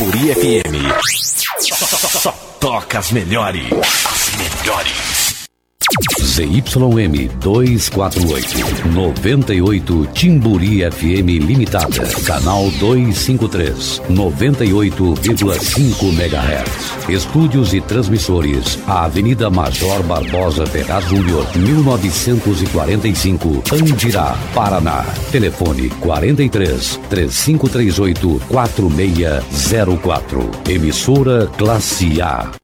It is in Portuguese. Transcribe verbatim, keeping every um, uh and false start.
Timburi F M. Só, só, só, só toca as melhores. As melhores. Z Y M duzentos e quarenta e oito, noventa e oito Timburi F M Limitada, canal duzentos e cinquenta e três, noventa e oito vírgula cinco megahertz. Estúdios e transmissores, a Avenida Major Barbosa Ferraz Júnior, mil novecentos e quarenta e cinco, Andirá, Paraná. Telefone quarenta e três, três cinco três oito, quatro seis zero quatro. Emissora Classe A.